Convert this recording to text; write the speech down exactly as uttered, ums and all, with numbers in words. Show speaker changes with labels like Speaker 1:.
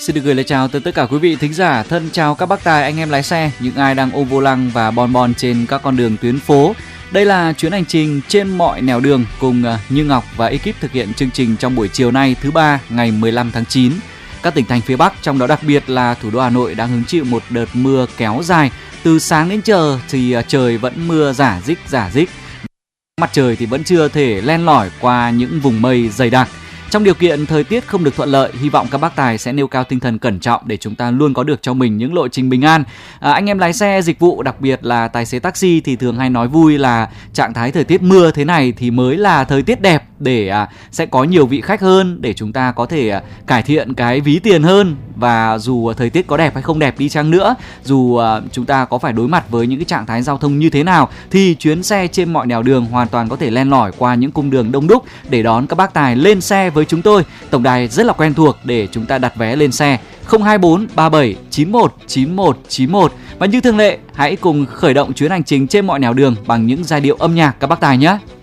Speaker 1: Xin được gửi lời chào tới tất cả quý vị thính giả, thân chào các bác tài, anh em lái xe, những ai đang ôm vô lăng và bon bon trên các con đường tuyến phố. Đây là chuyến hành trình trên mọi nẻo đường cùng Như Ngọc và ekip thực hiện chương trình trong buổi chiều nay thứ ba ngày mười lăm tháng chín. Các tỉnh thành phía Bắc, trong đó đặc biệt là thủ đô Hà Nội đang hứng chịu một đợt mưa kéo dài. Từ sáng đến giờ thì trời vẫn mưa rả rích rả rích. Mặt trời thì vẫn chưa thể len lỏi qua những vùng mây dày đặc. Trong điều kiện thời tiết không được thuận lợi, hy vọng các bác tài sẽ nêu cao tinh thần cẩn trọng để chúng ta luôn có được cho mình những lộ trình bình an. À, anh em lái xe dịch vụ, đặc biệt là tài xế taxi thì thường hay nói vui là trạng thái thời tiết mưa thế này thì mới là thời tiết đẹp, để à, sẽ có nhiều vị khách hơn, để chúng ta có thể à, cải thiện cái ví tiền hơn. Và dù thời tiết có đẹp hay không đẹp đi chăng nữa, dù à, chúng ta có phải đối mặt với những cái trạng thái giao thông như thế nào, thì chuyến xe trên mọi nẻo đường hoàn toàn có thể len lỏi qua những cung đường đông đúc để đón các bác tài lên xe với chúng tôi. Tổng đài rất là quen thuộc để chúng ta đặt vé lên xe không hai bốn ba bảy chín một chín một chín một. Và như thường lệ, hãy cùng khởi động chuyến hành trình trên mọi nẻo đường bằng những giai điệu âm nhạc các bác tài nhé.